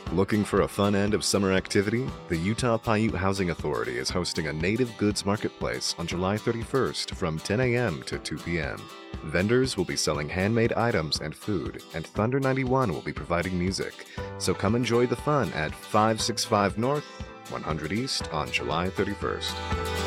Looking for a fun end of summer activity? The Utah Paiute Housing Authority is hosting a native goods marketplace on July 31st from 10 a.m. to 2 p.m. Vendors will be selling handmade items and food, and Thunder 91 will be providing music. So come enjoy the fun at 565 North, 100 East on July 31st.